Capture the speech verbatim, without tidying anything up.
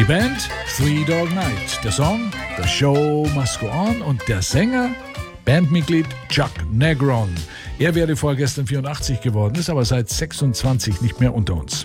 Die Band Three Dog Night, der Song The Show Must Go On und der Sänger, Bandmitglied Chuck Negron. Er wäre vorgestern vierundachtzig geworden, ist aber seit sechsundzwanzig nicht mehr unter uns.